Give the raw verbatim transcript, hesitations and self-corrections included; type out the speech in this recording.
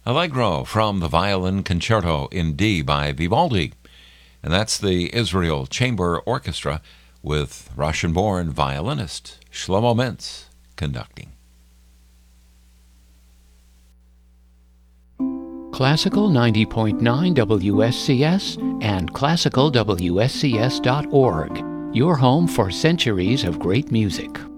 Allegro from the Violin Concerto in D by Vivaldi. And that's the Israel Chamber Orchestra with Russian-born violinist Shlomo Mintz conducting. Classical ninety point nine W S C S and classical W S C S dot org, your home for centuries of great music.